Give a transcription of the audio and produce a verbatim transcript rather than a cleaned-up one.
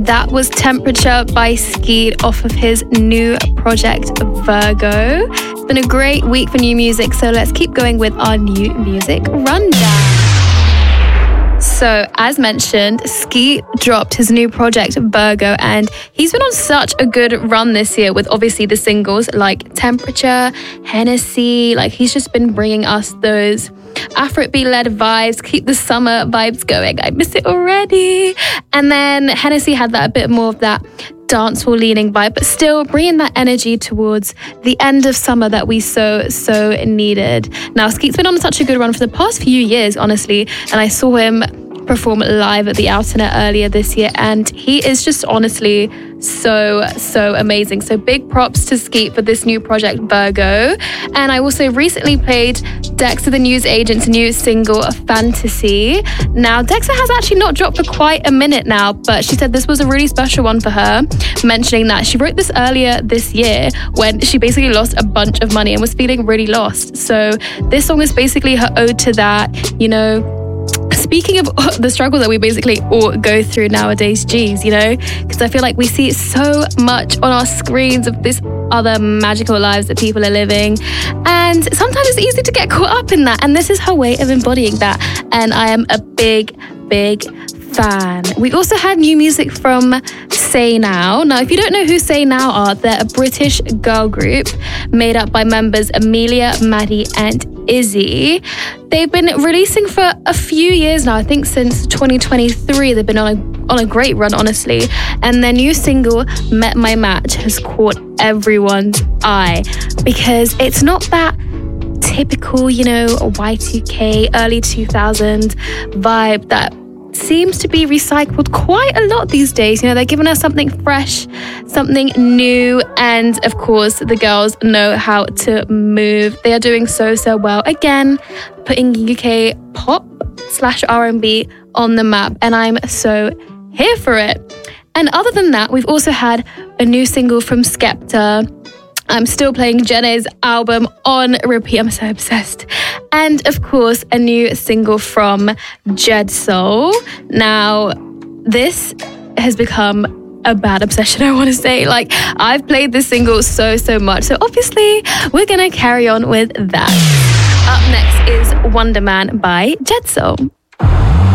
That was Temperature by Skeet off of his new project, Virgo. It's been a great week for new music, so let's keep going with our new music rundown. So, as mentioned, Skeet dropped his new project, Virgo, and he's been on such a good run this year with obviously the singles like Temperature, Hennessy. Like, he's just been bringing us those Afrobeat-led vibes, keep the summer vibes going. I miss it already. And then Hennessy had that a bit more of that dancehall leaning vibe, but still bringing that energy towards the end of summer that we so, so needed. Now, Skeet's been on such a good run for the past few years, honestly, and I saw him perform live at the Outnet earlier this year, and he is just honestly so, so amazing. So big props to Skeet for this new project, Virgo. And I also recently played Dexter the News Agent's new single, Fantasy. Now, Dexter has actually not dropped for quite a minute now, but she said this was a really special one for her, mentioning that she wrote this earlier this year when she basically lost a bunch of money and was feeling really lost. So this song is basically her ode to that, you know. Speaking of the struggle that we basically all go through nowadays, geez, you know, because I feel like we see it so much on our screens of this other magical lives that people are living. And sometimes it's easy to get caught up in that. And this is her way of embodying that. And I am a big, big fan. We also had new music from Say Now. Now, if you don't know who Say Now are, they're a British girl group made up by members Amelia, Maddie, and Izzy. They've been releasing for a few years now. I think since twenty twenty-three, they've been on a, on a great run, honestly. And their new single, Met My Match, has caught everyone's eye because it's not that typical, you know, Y two K, early two thousands vibe that seems to be recycled quite a lot these days. You know, they're giving us something fresh, something new, and of course the girls know how to move. They are doing so so well, again putting U K pop slash R and B on the map, and I'm so here for it. And other than that, we've also had a new single from Skepta. I'm still playing Jenné's album on repeat. I'm so obsessed. And of course, a new single from Jedsoul. Now, this has become a bad obsession, I want to say. Like, I've played this single so, so much. So obviously, we're going to carry on with that. Up next is Wonder Man by Jedsoul.